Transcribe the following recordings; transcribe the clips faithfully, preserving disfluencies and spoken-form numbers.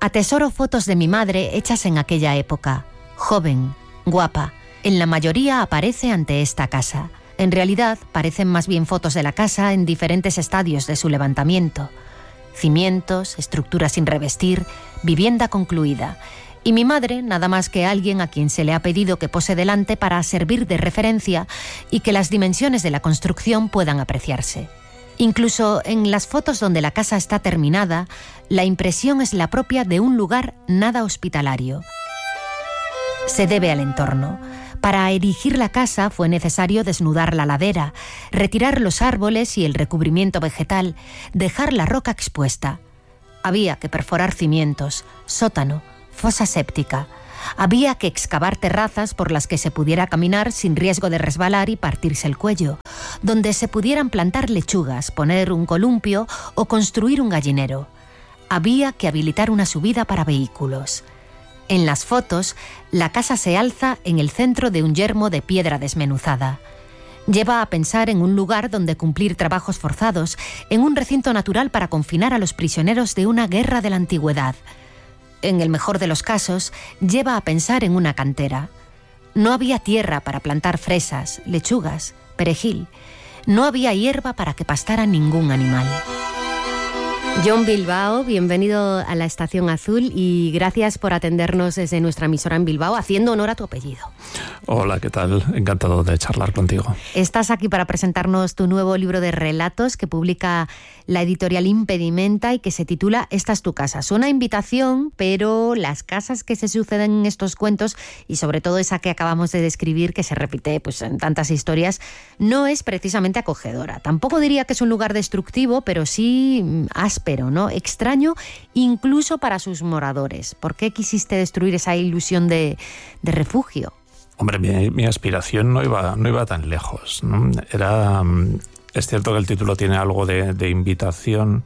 Atesoro fotos de mi madre hechas en aquella época. Joven, guapa. En la mayoría aparece ante esta casa. En realidad, parecen más bien fotos de la casa en diferentes estadios de su levantamiento. Cimientos, estructura sin revestir, vivienda concluida. Y mi madre, nada más que alguien a quien se le ha pedido que pose delante para servir de referencia y que las dimensiones de la construcción puedan apreciarse. Incluso en las fotos donde la casa está terminada, la impresión es la propia de un lugar nada hospitalario. Se debe al entorno. Para erigir la casa fue necesario desnudar la ladera, retirar los árboles y el recubrimiento vegetal, dejar la roca expuesta. Había que perforar cimientos, sótano, fosa séptica. Había que excavar terrazas por las que se pudiera caminar sin riesgo de resbalar y partirse el cuello, donde se pudieran plantar lechugas, poner un columpio o construir un gallinero. Había que habilitar una subida para vehículos. En las fotos, la casa se alza en el centro de un yermo de piedra desmenuzada. Lleva a pensar en un lugar donde cumplir trabajos forzados, en un recinto natural para confinar a los prisioneros de una guerra de la antigüedad. En el mejor de los casos, lleva a pensar en una cantera. No había tierra para plantar fresas, lechugas, perejil. No había hierba para que pastara ningún animal. Jon Bilbao, bienvenido a la Estación Azul y gracias por atendernos desde nuestra emisora en Bilbao, haciendo honor a tu apellido. Hola, ¿qué tal? Encantado de charlar contigo. Estás aquí para presentarnos tu nuevo libro de relatos que publica la editorial Impedimenta y que se titula Esta es tu casa. Suena invitación, pero las casas que se suceden en estos cuentos y sobre todo esa que acabamos de describir, que se repite pues, en tantas historias, no es precisamente acogedora. Tampoco diría que es un lugar destructivo, pero sí áspero, ¿no? Extraño incluso para sus moradores. ¿Por qué quisiste destruir esa ilusión de, de refugio? Hombre, mi, mi aspiración no iba, no iba tan lejos, ¿no? Era, es cierto que el título tiene algo de, de invitación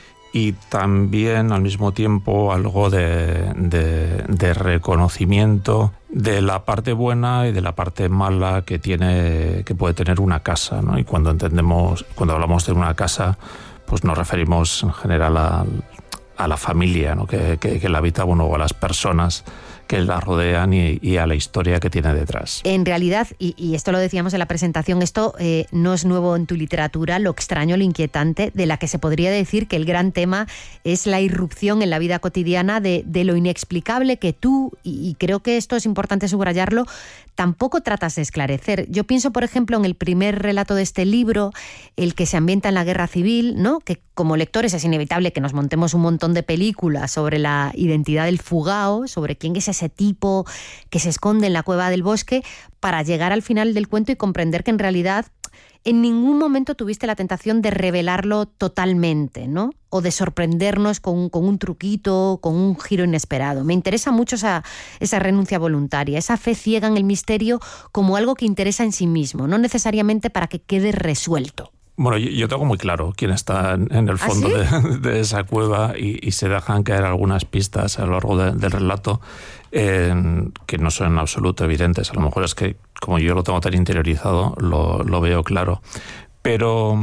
y también al mismo tiempo algo de, de, de reconocimiento de la parte buena y de la parte mala que tiene, que puede tener una casa, ¿no? Y cuando entendemos, cuando hablamos de una casa, pues nos referimos en general a, a la familia, ¿no? que, que, que la habita, bueno, o a las personas que la rodean y, y a la historia que tiene detrás. En realidad, y, y esto lo decíamos en la presentación, esto eh, no es nuevo en tu literatura, lo extraño, lo inquietante, de la que se podría decir que el gran tema es la irrupción en la vida cotidiana de, de lo inexplicable que tú, y, y creo que esto es importante subrayarlo, tampoco tratas de esclarecer. Yo pienso, por ejemplo, en el primer relato de este libro, el que se ambienta en la Guerra Civil, ¿no? Que como lectores es inevitable que nos montemos un montón de películas sobre la identidad del fugao, sobre quién es ese tipo que se esconde en la cueva del bosque, para llegar al final del cuento y comprender que en realidad en ningún momento tuviste la tentación de revelarlo totalmente, ¿no? O de sorprendernos con, con un truquito, con un giro inesperado. Me interesa mucho esa, esa renuncia voluntaria, esa fe ciega en el misterio como algo que interesa en sí mismo, no necesariamente para que quede resuelto. Bueno, yo, yo tengo muy claro quién está en el fondo ¿Ah, sí? de, de esa cueva y, y se dejan caer algunas pistas a lo largo de, del relato eh, que no son en absoluto evidentes. A lo mejor es que, como yo lo tengo tan interiorizado, lo, lo veo claro. Pero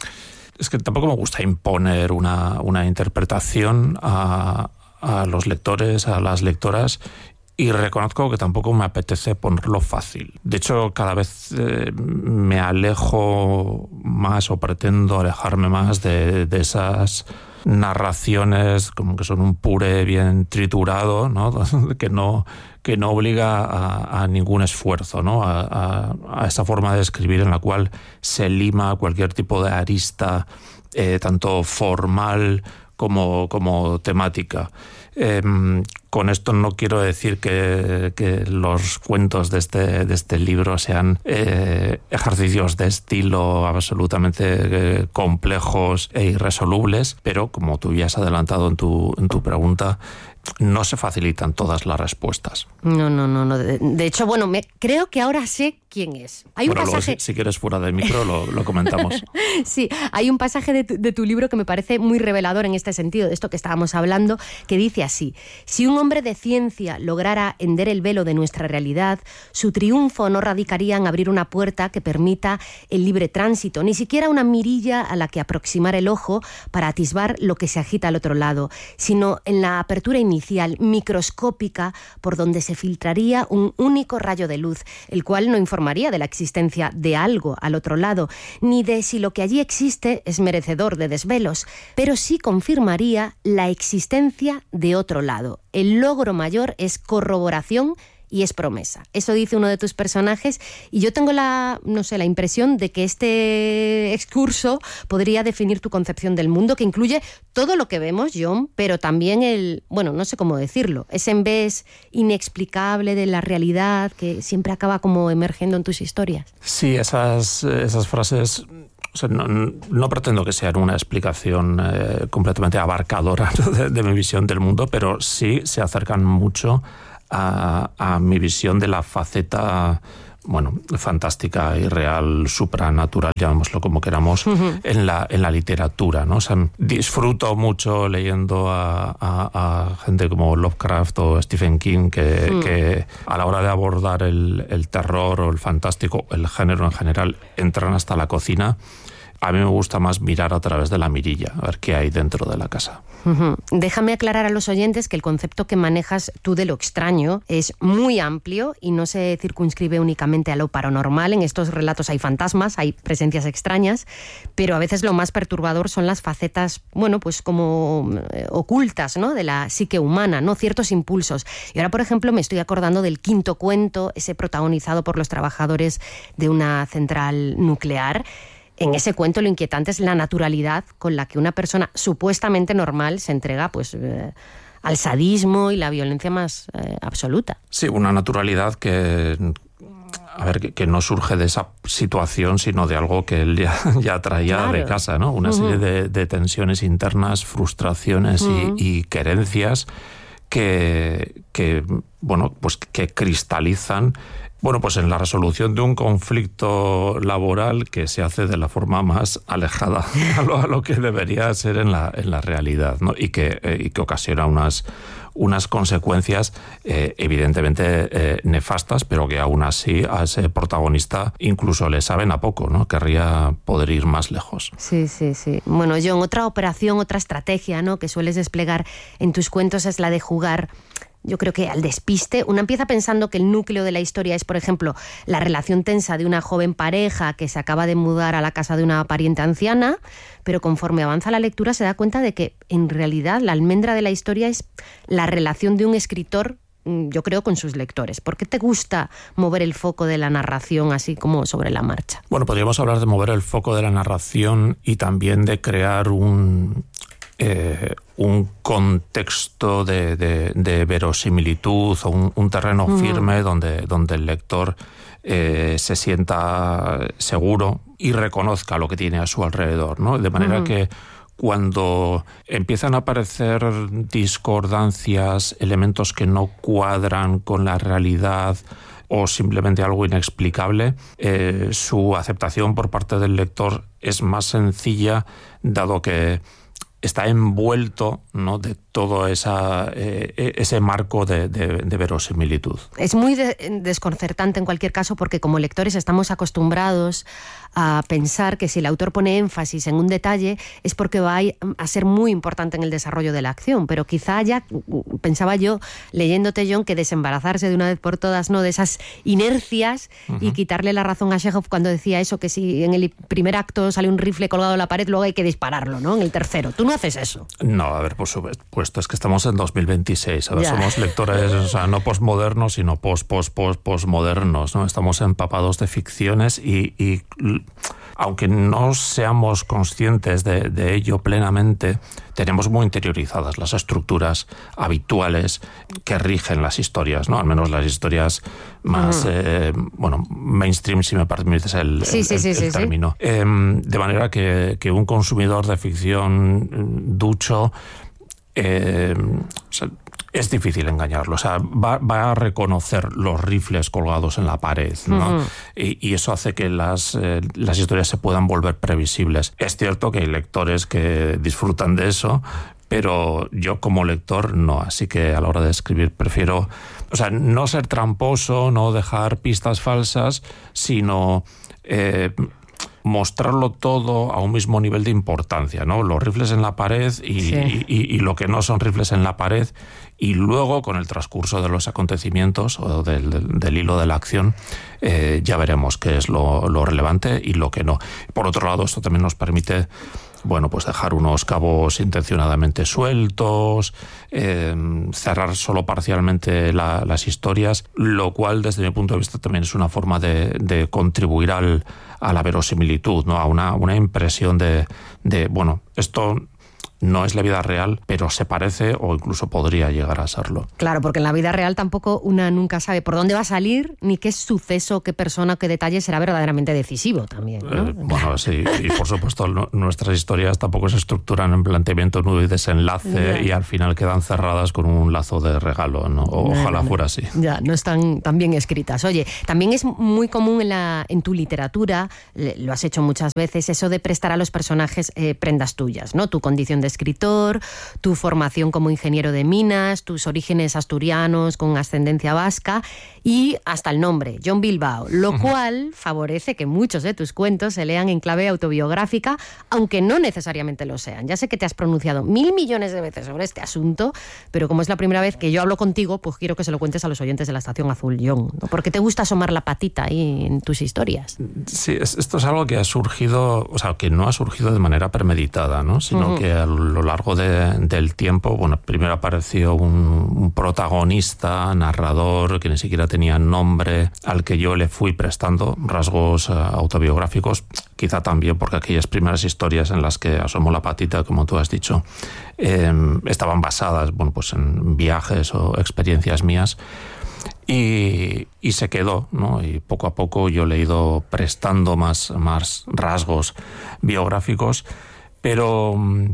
es que tampoco me gusta imponer una, una interpretación a, a los lectores, a las lectoras. Y reconozco que tampoco me apetece ponerlo fácil. De hecho, cada vez eh, me alejo más o pretendo alejarme más de, de esas narraciones como que son un puré bien triturado, ¿no? que no que no obliga a, a ningún esfuerzo, ¿no? A, a, a esa forma de escribir en la cual se lima cualquier tipo de arista, eh, tanto formal como, como temática. Eh, con esto no quiero decir que, que los cuentos de este, de este libro sean eh, ejercicios de estilo absolutamente eh, complejos e irresolubles, pero como tú ya has adelantado en tu, en tu pregunta, no se facilitan todas las respuestas. No, no, no. no. De, de hecho, bueno, me, creo que ahora sé quién es. Hay bueno, un pasaje... luego, si, si quieres fuera del micro lo, lo comentamos. Sí, hay un pasaje de tu, de tu libro que me parece muy revelador en este sentido, de esto que estábamos hablando, que dice así: si un hombre de ciencia lograra hender el velo de nuestra realidad, su triunfo no radicaría en abrir una puerta que permita el libre tránsito, ni siquiera una mirilla a la que aproximar el ojo para atisbar lo que se agita al otro lado, sino en la apertura inicial, microscópica, por donde se filtraría un único rayo de luz, el cual no informaría de la existencia de algo al otro lado, ni de si lo que allí existe es merecedor de desvelos, pero sí confirmaría la existencia de otro lado. El logro mayor es corroboración y es promesa. Eso dice uno de tus personajes, y yo tengo la, no sé, la impresión de que este excurso podría definir tu concepción del mundo, que incluye todo lo que vemos, Jon, pero también el, bueno, no sé cómo decirlo, ese envés inexplicable de la realidad que siempre acaba como emergiendo en tus historias. Sí, esas, esas frases... O sea, no, no pretendo que sean una explicación eh, completamente abarcadora de, de mi visión del mundo, pero sí se acercan mucho a, a mi visión de la faceta, bueno, fantástica, irreal, supranatural, llamémoslo como queramos, uh-huh. en la en la literatura, ¿no? O sea, disfruto mucho leyendo a, a, a gente como Lovecraft o Stephen King, que, uh-huh. que a la hora de abordar el, el terror o el fantástico, el género en general, entran hasta la cocina. A mí me gusta más mirar a través de la mirilla, a ver qué hay dentro de la casa. Uh-huh. Déjame aclarar a los oyentes que el concepto que manejas tú de lo extraño es muy amplio y no se circunscribe únicamente a lo paranormal. En estos relatos hay fantasmas, hay presencias extrañas, pero a veces lo más perturbador son las facetas, bueno, pues como eh, ocultas, ¿no?, de la psique humana, ¿no?, ciertos impulsos. Y ahora, por ejemplo, me estoy acordando del quinto cuento, ese protagonizado por los trabajadores de una central nuclear. En ese cuento lo inquietante es la naturalidad con la que una persona supuestamente normal se entrega, pues, eh, al sadismo y la violencia más eh, absoluta. Sí, una naturalidad que, a ver, que, que no surge de esa situación, sino de algo que él ya, ya traía claro. de casa, ¿no? Una uh-huh. serie de, de tensiones internas, frustraciones uh-huh. y, y querencias que, que, bueno, pues que cristalizan. Bueno, pues en la resolución de un conflicto laboral que se hace de la forma más alejada a lo, a lo que debería ser en la, en la realidad, ¿no? Y que, eh, y que ocasiona unas, unas consecuencias eh, evidentemente eh, nefastas, pero que aún así a ese protagonista incluso le saben a poco, ¿no? Querría poder ir más lejos. Sí, sí, sí. Bueno, Jon, otra operación, otra estrategia, ¿no?, que sueles desplegar en tus cuentos es la de jugar, yo creo que al despiste. Una empieza pensando que el núcleo de la historia es, por ejemplo, la relación tensa de una joven pareja que se acaba de mudar a la casa de una pariente anciana, pero conforme avanza la lectura se da cuenta de que en realidad la almendra de la historia es la relación de un escritor, yo creo, con sus lectores. ¿Por qué te gusta mover el foco de la narración así como sobre la marcha? Bueno, podríamos hablar de mover el foco de la narración y también de crear un... Eh, un contexto de, de, de verosimilitud o un, un terreno uh-huh. firme donde, donde el lector eh, se sienta seguro y reconozca lo que tiene a su alrededor, ¿no? De manera uh-huh. que cuando empiezan a aparecer discordancias, elementos que no cuadran con la realidad o simplemente algo inexplicable, eh, su aceptación por parte del lector es más sencilla, dado que está envuelto, ¿no?, de todo esa, eh, ese marco de, de, de verosimilitud. Es muy de, desconcertante en cualquier caso, porque como lectores estamos acostumbrados a pensar que si el autor pone énfasis en un detalle es porque va a ser muy importante en el desarrollo de la acción, pero quizá ya, pensaba yo, leyéndote, Jon, que desembarazarse de una vez por todas, ¿no?, de esas inercias uh-huh. y quitarle la razón a Chekhov cuando decía eso, que si en el primer acto sale un rifle colgado en la pared, luego hay que dispararlo, ¿no?, en el tercero. ¿Tú no haces eso? No, a ver, por supuesto, es que estamos en dos mil veintiséis, ahora ya. somos lectores, o sea, no posmodernos, sino post, post, post, postmodernos, ¿no? Estamos empapados de ficciones y, y aunque no seamos conscientes de, de ello plenamente, tenemos muy interiorizadas las estructuras habituales que rigen las historias, ¿no? Al menos las historias más, uh-huh. eh, bueno, mainstream, si me permites el, sí, el, sí, el, sí, el sí, término. Sí. Eh, de manera que, que un consumidor de ficción ducho eh, o sea, es difícil engañarlo. O sea, va, va a reconocer los rifles colgados en la pared, ¿no? Uh-huh. y, y eso hace que las, eh, las historias se puedan volver previsibles. Es cierto que hay lectores que disfrutan de eso, pero yo como lector no, así que a la hora de escribir prefiero, o sea, no ser tramposo, no dejar pistas falsas, sino eh, mostrarlo todo a un mismo nivel de importancia, ¿no? Los rifles en la pared y, sí. y, y, y lo que no son rifles en la pared, y luego con el transcurso de los acontecimientos o del, del, del hilo de la acción eh, ya veremos qué es lo, lo relevante y lo que no. Por otro lado, esto también nos permite, bueno, pues dejar unos cabos intencionadamente sueltos, eh, cerrar solo parcialmente la, las historias, lo cual desde mi punto de vista también es una forma de, de contribuir al, a la verosimilitud, ¿no? A una, una impresión de, de, bueno, esto no es la vida real, pero se parece o incluso podría llegar a serlo. Claro, porque en la vida real tampoco una nunca sabe por dónde va a salir, ni qué suceso, qué persona, qué detalle será verdaderamente decisivo también, ¿no? Eh, bueno, sí, y por supuesto no, nuestras historias tampoco se estructuran en planteamiento, nudo y desenlace, yeah. y al final quedan cerradas con un lazo de regalo, ¿no? O, no, ojalá no, fuera así. Ya, no están tan bien escritas. Oye, también es muy común en, la, en tu literatura, lo has hecho muchas veces, eso de prestar a los personajes eh, prendas tuyas, ¿no? Tu condición de escritor, tu formación como ingeniero de minas, tus orígenes asturianos con ascendencia vasca y hasta el nombre, John Bilbao, lo uh-huh. cual favorece que muchos de tus cuentos se lean en clave autobiográfica, aunque no necesariamente lo sean. Ya sé que te has pronunciado mil millones de veces sobre este asunto, pero como es la primera vez que yo hablo contigo, pues quiero que se lo cuentes a los oyentes de la Estación Azul, John, ¿no? Porque te gusta asomar la patita ahí en tus historias. Sí, esto es algo que ha surgido, o sea, que no ha surgido de manera premeditada, ¿no? Sino uh-huh. que a lo largo de, del tiempo, bueno, primero apareció un, un protagonista, narrador, que ni siquiera tenía nombre, al que yo le fui prestando rasgos uh, autobiográficos, quizá también porque aquellas primeras historias en las que asomó la patita, como tú has dicho, eh, estaban basadas, bueno, pues en viajes o experiencias mías. Y, y se quedó, ¿no? Y poco a poco yo le he ido prestando más, más rasgos biográficos, pero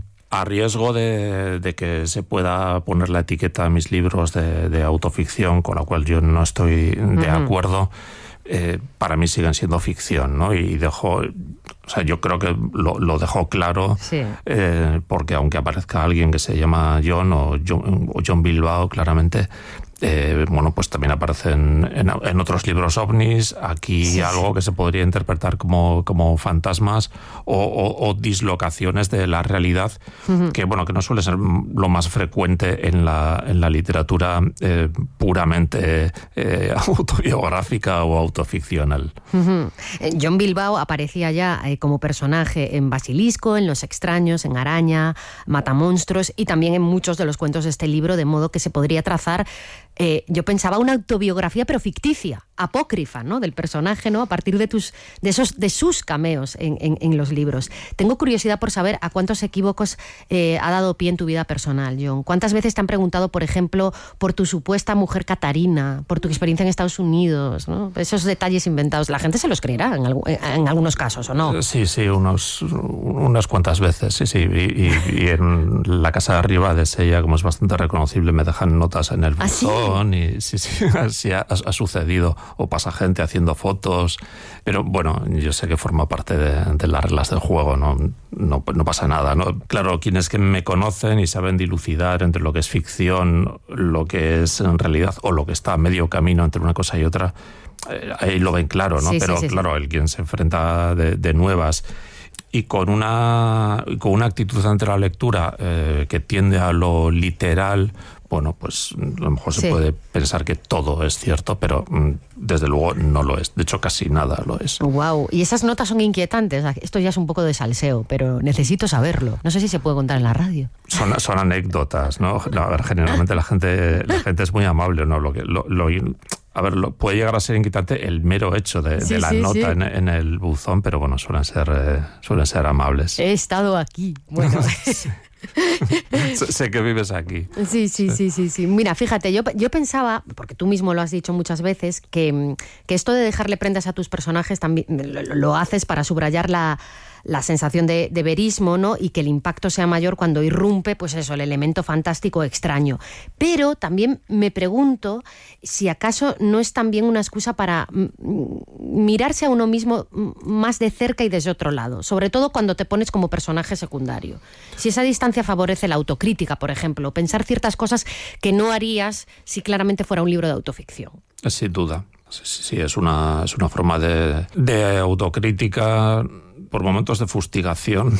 a riesgo de, de que se pueda poner la etiqueta a mis libros de, de autoficción, con la cual yo no estoy de uh-huh. acuerdo, eh, para mí siguen siendo ficción, ¿no? Y dejo, o sea, yo creo que lo, lo dejo claro, sí. eh, porque aunque aparezca alguien que se llama John o John, o John Bilbao, claramente, Eh, bueno, pues también aparecen en, en otros libros ovnis, aquí sí, algo sí. que se podría interpretar como, como fantasmas o, o, o dislocaciones de la realidad, uh-huh. que bueno, que no suele ser lo más frecuente en la, en la literatura eh, puramente eh, autobiográfica o autoficcional. Uh-huh. John Bilbao aparecía ya eh, como personaje en Basilisco, en Los extraños, en Araña, Matamonstruos y también en muchos de los cuentos de este libro, de modo que se podría trazar Eh, yo pensaba una autobiografía pero ficticia, apócrifa, ¿no? Del personaje, ¿no? A partir de tus, de esos, de sus cameos en, en, en los libros. Tengo curiosidad por saber a cuántos equívocos eh, ha dado pie en tu vida personal, John. ¿Cuántas veces te han preguntado, por ejemplo, por tu supuesta mujer Catarina, por tu experiencia en Estados Unidos, ¿no? Esos detalles inventados, la gente se los creerá en, en algunos casos, ¿o no? Sí, sí, unos, unas cuantas veces, sí, sí. Y, y, y en la casa de arriba de Sella, como es bastante reconocible, me dejan notas en el buzón. ¿Ah, sí? Y sí, sí, así ha, ha sucedido, o pasa gente haciendo fotos, pero bueno, yo sé que forma parte de, de las reglas del juego, no, no, no pasa nada, ¿no? Claro, quienes que me conocen y saben dilucidar entre lo que es ficción, lo que es en realidad, o lo que está a medio camino entre una cosa y otra, eh, ahí lo ven claro, ¿no? Sí, pero sí, sí, claro, sí. el quien se enfrenta de, de nuevas y con una, con una actitud ante la lectura eh, que tiende a lo literal, bueno, pues a lo mejor se sí. puede pensar que todo es cierto, pero desde luego no lo es. De hecho, casi nada lo es. Wow. Y esas notas son inquietantes. Esto ya es un poco de salseo, pero necesito saberlo. No sé si se puede contar en la radio. Son, son anécdotas, ¿no? No, a ver, generalmente la gente, la gente es muy amable, ¿no? Lo que, lo, lo, a ver, lo, puede llegar a ser inquietante el mero hecho de, sí, de la sí, nota sí. En, en el buzón, pero bueno, suelen ser, eh, suelen ser amables. He estado aquí. Bueno. Sí. Sé que vives aquí. Sí, sí, sí, sí, sí. Mira, fíjate, yo, yo pensaba, porque tú mismo lo has dicho muchas veces, que, que esto de dejarle prendas a tus personajes también lo, lo haces para subrayar la, la sensación de, de verismo, ¿no? Y que el impacto sea mayor cuando irrumpe, pues eso, el elemento fantástico extraño. Pero también me pregunto si acaso no es también una excusa para mirarse a uno mismo más de cerca y desde otro lado, sobre todo cuando te pones como personaje secundario. Si esa distancia favorece la autocrítica, por ejemplo, pensar ciertas cosas que no harías si claramente fuera un libro de autoficción. Sin duda. Sí, sí, es una, es una forma de, de autocrítica, por momentos de fustigación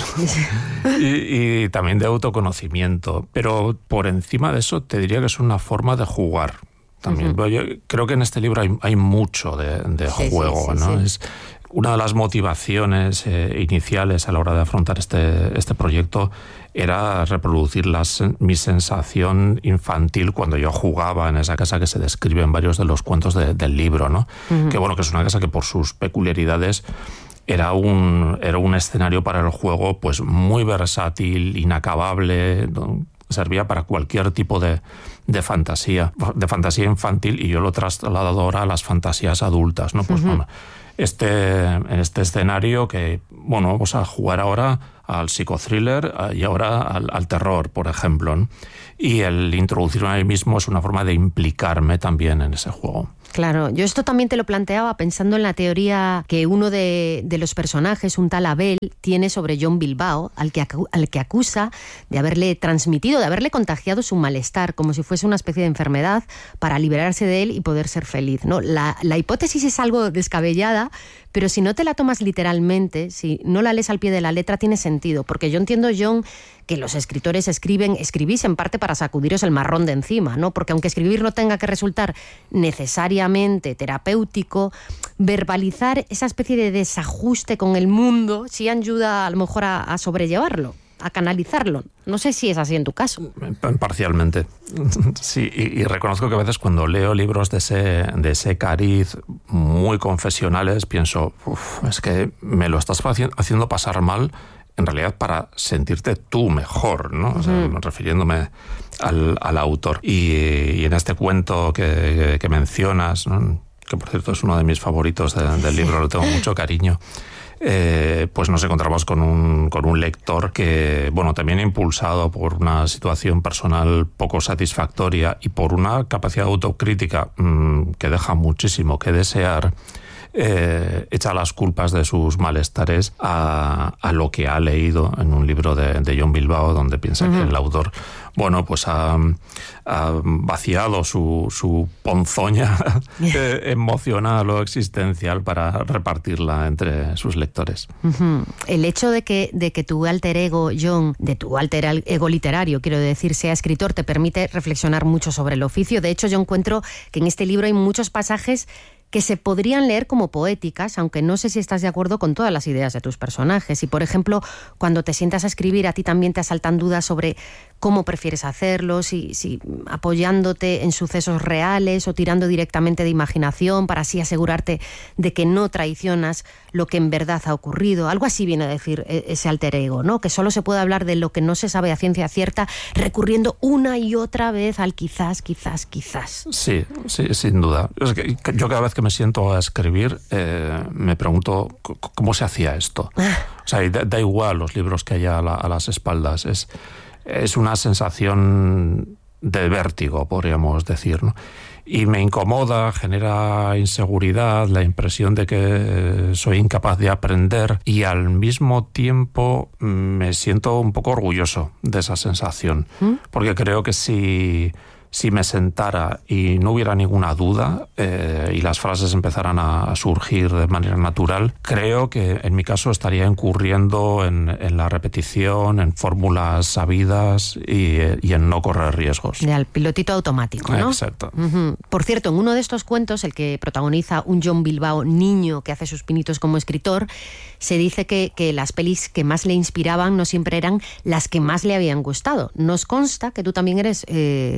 y, y también de autoconocimiento. Pero por encima de eso te diría que es una forma de jugar también. Uh-huh. Yo creo que en este libro hay, hay mucho de, de sí, juego, sí, sí, ¿no? Sí. Es una de las motivaciones eh, iniciales a la hora de afrontar este, este proyecto era reproducir las, mi sensación infantil cuando yo jugaba en esa casa que se describe en varios de los cuentos de, del libro, ¿no? Uh-huh. Que bueno, que es una casa que por sus peculiaridades era un, era un escenario para el juego pues muy versátil, inacabable, servía para cualquier tipo de, de fantasía, de fantasía infantil, y yo lo he trasladado ahora a las fantasías adultas, ¿no? Pues uh-huh. bueno, este, en este escenario que, bueno, vamos a jugar ahora al psicothriller y ahora al, al terror, por ejemplo, ¿no? Y el introducirme a mí mismo es una forma de implicarme también en ese juego. Claro, yo esto también te lo planteaba pensando en la teoría que uno de, de los personajes, un tal Abel, tiene sobre John Bilbao, al que, acu- al que acusa de haberle transmitido, de haberle contagiado su malestar, como si fuese una especie de enfermedad, para liberarse de él y poder ser feliz, ¿no? La, la hipótesis es algo descabellada, pero si no te la tomas literalmente, si no la lees al pie de la letra, tiene sentido, porque yo entiendo, John, que los escritores escriben, escribís en parte para sacudiros el marrón de encima, ¿no? Porque aunque escribir no tenga que resultar necesariamente terapéutico, verbalizar esa especie de desajuste con el mundo sí ayuda a lo mejor a, a sobrellevarlo, a canalizarlo. No sé si es así en tu caso. Parcialmente. Sí, y, y reconozco que a veces cuando leo libros de ese, de ese cariz muy confesionales, pienso, uff, es que me lo estás haciendo pasar mal, en realidad para sentirte tú mejor, ¿no? O sea, uh-huh. refiriéndome al, al autor. Y, y en este cuento que, que mencionas, ¿no? Que por cierto es uno de mis favoritos de, del libro, lo tengo mucho cariño, eh, pues nos encontramos con un, con un lector que, bueno, también impulsado por una situación personal poco satisfactoria y por una capacidad de autocrítica mmm, que deja muchísimo que desear, Eh, echa las culpas de sus malestares a, a lo que ha leído en un libro de, de John Bilbao, donde piensa uh-huh. que el autor, bueno, pues ha, ha vaciado su, su ponzoña eh, emocional o existencial para repartirla entre sus lectores. Uh-huh. El hecho de que, de que tu alter ego, John, de tu alter ego literario, quiero decir, sea escritor, te permite reflexionar mucho sobre el oficio. De hecho, yo encuentro que en este libro hay muchos pasajes que se podrían leer como poéticas, aunque no sé si estás de acuerdo con todas las ideas de tus personajes. Y, por ejemplo, cuando te sientas a escribir, a ti también te asaltan dudas sobre cómo prefieres hacerlo, si, si apoyándote en sucesos reales o tirando directamente de imaginación para así asegurarte de que no traicionas lo que en verdad ha ocurrido. Algo así viene a decir ese alter ego, ¿no? Que solo se puede hablar de lo que no se sabe a ciencia cierta, recurriendo una y otra vez al quizás, quizás, quizás. Sí, sí, sin duda. Es que yo cada vez que me siento a escribir eh, me pregunto cómo se hacía esto. O sea, da, da igual los libros que haya a, la, a las espaldas. Es, es una sensación de vértigo, podríamos decir, ¿no? Y me incomoda, genera inseguridad, la impresión de que soy incapaz de aprender, y al mismo tiempo me siento un poco orgulloso de esa sensación, ¿Mm? Porque creo que si... Si me sentara y no hubiera ninguna duda eh, y las frases empezaran a surgir de manera natural, creo que en mi caso estaría incurriendo en, en la repetición, en fórmulas sabidas y, y en no correr riesgos. Ya, el pilotito automático, ¿no? Exacto. Uh-huh. Por cierto, en uno de estos cuentos, el que protagoniza un John Bilbao niño que hace sus pinitos como escritor, se dice que, que las pelis que más le inspiraban no siempre eran las que más le habían gustado. Nos consta que tú también eres eh, cinéfilo.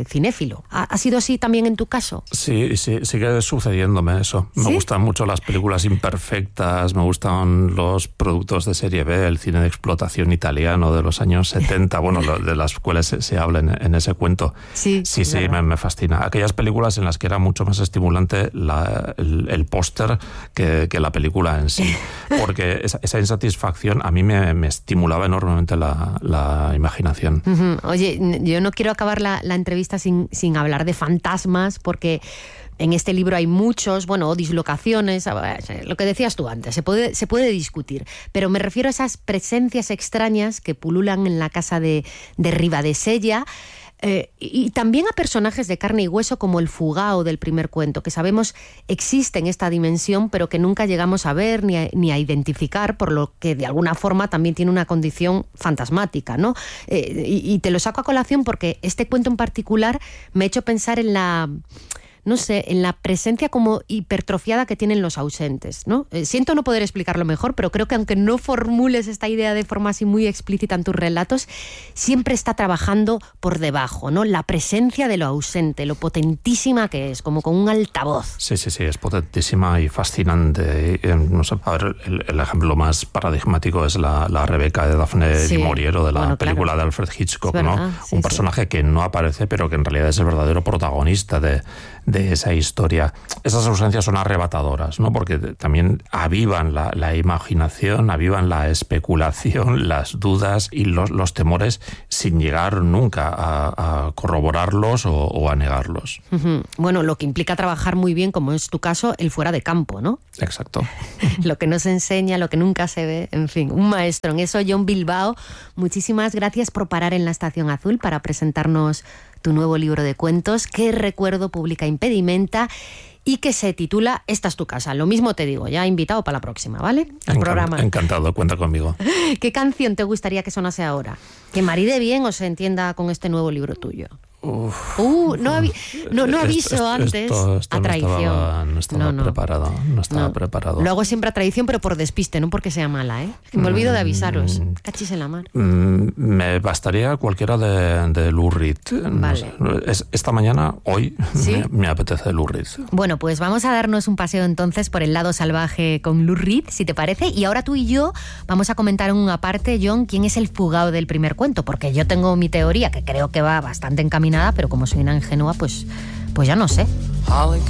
tranquilo. ¿Ha, ha sido así también en tu caso? Sí, sí, sigue sucediéndome eso. Me ¿Sí? gustan mucho las películas imperfectas, me gustan los productos de serie B, el cine de explotación italiano de los años setenta, bueno, de las cuales se, se habla en, en ese cuento. Sí, sí, sí me, me fascina. Aquellas películas en las que era mucho más estimulante la, el, el póster que, que la película en sí, porque esa, esa insatisfacción a mí me, me estimulaba enormemente la, la imaginación. Uh-huh. Oye, yo no quiero acabar la, la entrevista sin, sin hablar de fantasmas, porque en este libro hay muchos, bueno, dislocaciones, lo que decías tú antes, se puede, se puede discutir, pero me refiero a esas presencias extrañas que pululan en la casa de, de Ribadesella, Eh, y también a personajes de carne y hueso como el fugao del primer cuento, que sabemos existe en esta dimensión, pero que nunca llegamos a ver ni a, ni a identificar, por lo que de alguna forma también tiene una condición fantasmática, ¿no? Eh, y, y te lo saco a colación porque este cuento en particular me ha hecho pensar en la... no sé, en la presencia como hipertrofiada que tienen los ausentes, ¿no? Eh, siento no poder explicarlo mejor, pero creo que aunque no formules esta idea de forma así muy explícita en tus relatos, siempre está trabajando por debajo, ¿no? La presencia de lo ausente, lo potentísima que es, como con un altavoz. Sí, sí, sí, es potentísima y fascinante. Eh, no sé, a ver, el, el ejemplo más paradigmático es la, la Rebeca de Daphne Sí. Di Mauriero, de la Bueno, película claro. de Alfred Hitchcock, Es verdad, ¿no? sí, Un sí. personaje que no aparece, pero que en realidad es el verdadero protagonista de, de esa historia. Esas ausencias son arrebatadoras, ¿no? Porque también avivan la, la imaginación, avivan la especulación, las dudas y los, los temores sin llegar nunca a, a corroborarlos o, o a negarlos. Uh-huh. Bueno, lo que implica trabajar muy bien, como es tu caso, el fuera de campo, ¿no? Exacto. Lo que no se enseña, lo que nunca se ve, en fin, un maestro. En eso, Jon Bilbao, muchísimas gracias por parar en la Estación Azul para presentarnos tu nuevo libro de cuentos, que recuerdo publica Impedimenta y que se titula Esta es tu casa. Lo mismo te digo, ya invitado para la próxima, ¿vale? Al Encan- programa. Encantado, cuenta conmigo. ¿Qué canción te gustaría que sonase ahora? Que maride bien o se entienda con este nuevo libro tuyo. Uf, Uh, no, avi- no, no aviso esto, antes esto, esto a no traición. estaba, no estaba No, no. preparado, no estaba No. preparado. Lo hago siempre a traición, pero por despiste, no porque sea mala, ¿eh? Que me olvido de avisaros. Cachis en la mar. Mm, Me bastaría cualquiera de, de Lou Reed. No Vale. sé. Es- esta mañana, hoy, ¿Sí? me, me apetece Lou Reed. Bueno, pues vamos a darnos un paseo entonces por el lado salvaje con Lou Reed, si te parece. Y ahora tú y yo vamos a comentar en una parte, Jon, quién es el fugado del primer cuento. Porque yo tengo mi teoría, que creo que va bastante encaminada, pero como soy una ingenua, pues, pues ya no sé.